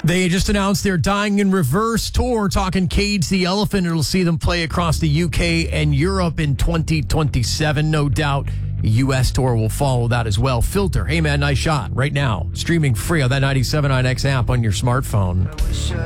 They just announced their Dying in Reverse tour, talking Cage the Elephant. It'll see them play across the UK and Europe in 2027. No doubt the US tour will follow that as well. Filter, hey man, nice shot. Right now, streaming free on that 97.9X app on your smartphone.